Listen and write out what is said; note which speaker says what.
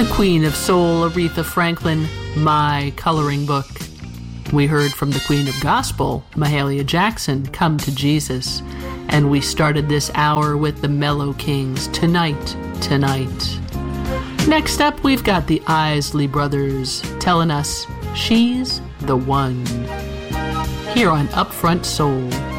Speaker 1: The Queen of Soul, Aretha Franklin, My Coloring Book. We heard from the Queen of Gospel, Mahalia Jackson, Come to Jesus. And we started this hour with the Mellow Kings, Tonight, Tonight. Next up, we've got the Isley Brothers telling us she's the one. Here on Upfront Soul.